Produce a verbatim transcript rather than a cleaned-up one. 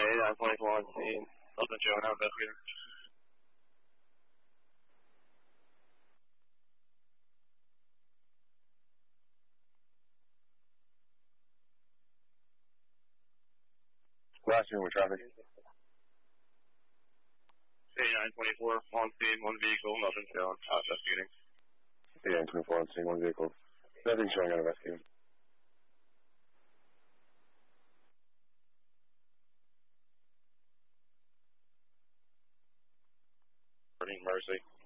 nine twenty-four on scene. Nothing showing out investigator. Last year with traffic. A nine twenty-four on scene, one vehicle, nothing showing out investigating. A nine twenty-four on scene, one vehicle. Nothing showing out investigating. Mercy.